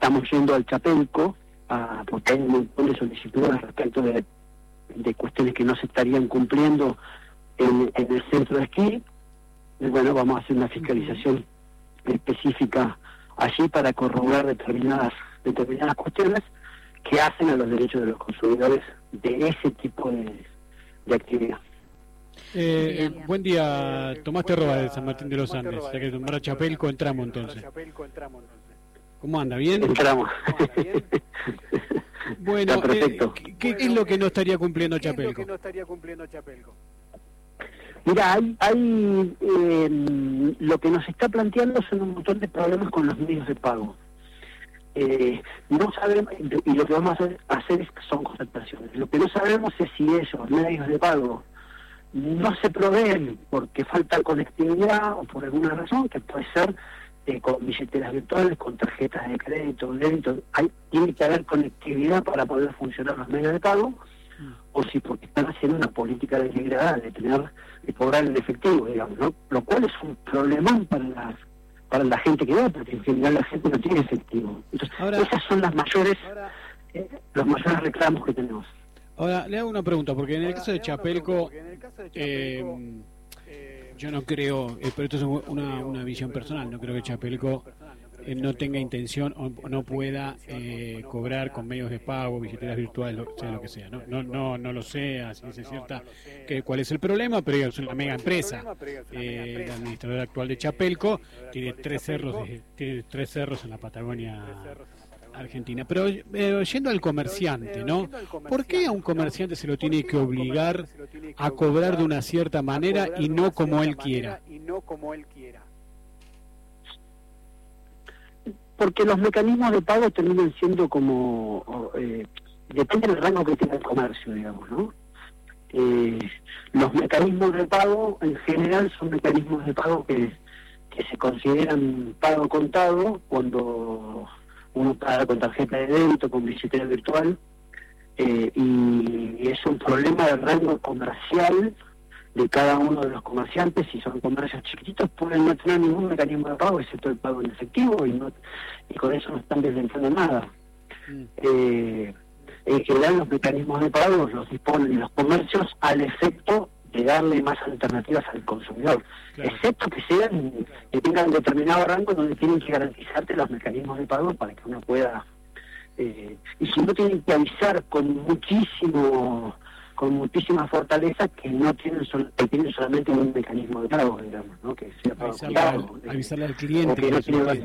estamos yendo al Chapelco, porque hay un montón de solicitudes respecto de cuestiones que no se estarían cumpliendo en el centro de esquí. Y bueno, vamos a hacer una fiscalización específica allí para corroborar determinadas cuestiones que hacen a los derechos de los consumidores de ese tipo de actividad. Buen día, Tomás Terroba de San Martín de los Andes. Ya que nombrar Chapelco, entramos entonces. ¿Cómo anda? ¿Bien? Entramos. Bueno, ¿qué es lo que no estaría cumpliendo Chapelco? Mira, hay lo que nos está planteando son un montón de problemas con los medios de pago. No sabemos, y lo que vamos a hacer son constataciones. Lo que no sabemos es si esos medios de pago no se proveen porque falta conectividad o por alguna razón, que puede ser con billeteras virtuales, con tarjetas de crédito, débito. Tiene que haber conectividad para poder funcionar los medios de pago, o si porque están haciendo una política deliberada de cobrar en efectivo, digamos, ¿no? Lo cual es un problemón para la gente que va, porque en general la gente no tiene efectivo. Entonces, esas son los mayores reclamos que tenemos. Ahora, le hago una pregunta, porque en el caso de Chapelco, yo no creo, pero esto es una visión personal, no creo que Chapelco no tenga intención o no pueda cobrar con medios de pago, billeteras virtuales, sea lo que sea. No lo sé, así es cierta cuál es el problema, pero es una mega empresa. El administrador actual de Chapelco tiene tres cerros en la Patagonia Argentina. Pero yendo al comerciante, ¿no? ¿Por qué a un comerciante se lo tiene que obligar a cobrar de una cierta manera y no como él quiera? Porque los mecanismos de pago terminan siendo como... depende del rango que tenga el comercio, digamos, ¿no? Los mecanismos de pago, en general, son mecanismos de pago que se consideran pago contado cuando uno paga con tarjeta de débito, con billetera virtual, y es un problema del rango comercial de cada uno de los comerciantes. Si son comercios chiquititos, pueden no tener ningún mecanismo de pago excepto el pago en efectivo, y con eso no están desventando nada. En general, los mecanismos de pago los disponen los comercios al efecto de darle más alternativas al consumidor, claro, excepto que tengan determinado rango donde tienen que garantizarte los mecanismos de pago para que uno pueda, y si no, tienen que avisar con muchísima fortaleza que no tienen tienen solamente un mecanismo de pago, digamos, ¿no? Que sea pago contado, avisarle al cliente que no tiene.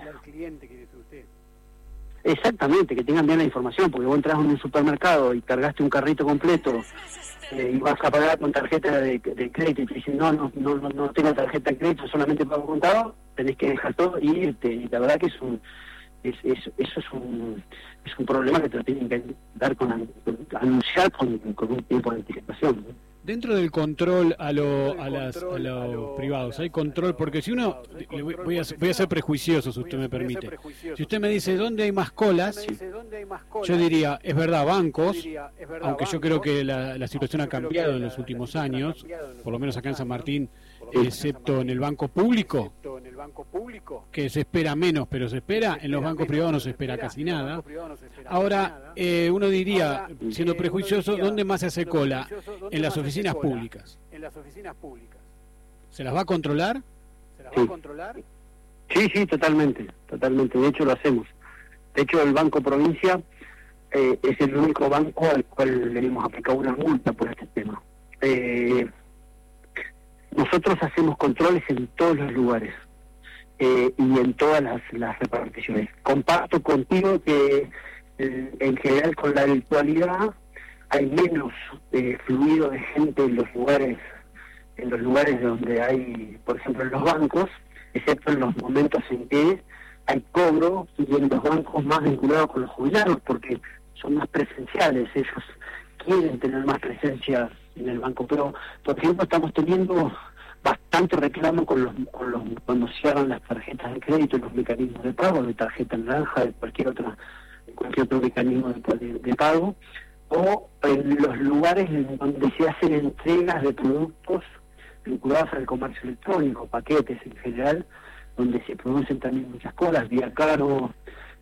Exactamente, que tengan bien la información, porque vos entras en un supermercado y cargaste un carrito completo y vas a pagar con tarjeta de crédito y te dicen no tengo tarjeta de crédito, solamente pago contado, tenés que dejar todo y irte. Y la verdad que eso es un problema que te lo tienen que dar anunciar con un tiempo de anticipación, ¿no? Dentro del control a los privados, ¿hay control? Porque si uno, voy a ser prejuicioso, si usted me permite. Si usted me dice dónde hay más colas, yo diría, es verdad, bancos, aunque yo creo que la situación ha cambiado en los últimos años, por lo menos acá en San Martín, excepto en el banco público, que se espera menos, pero se espera. En los bancos privados no se espera casi nada. Ahora, uno diría, siendo prejuicioso, ¿dónde más se hace cola? En las oficinas públicas. ¿Se las va a controlar? Sí, totalmente. De hecho, lo hacemos. De hecho, el Banco Provincia es el único banco al cual le hemos aplicado una multa por este tema. Nosotros hacemos controles en todos los lugares y en todas las reparticiones. Comparto contigo que en general con la virtualidad hay menos fluido de gente en los lugares donde hay, por ejemplo, en los bancos, excepto en los momentos en que hay cobro, y en los bancos más vinculados con los jubilados, porque son más presenciales, ellos quieren tener más presencia en el banco. Pero, por ejemplo, estamos teniendo bastante reclamo cuando cierran las tarjetas de crédito y los mecanismos de pago, de tarjeta naranja, de cualquier otro mecanismo de pago, o en los lugares en donde se hacen entregas de productos vinculados al comercio electrónico, paquetes en general, donde se producen también muchas colas, Vía Caro,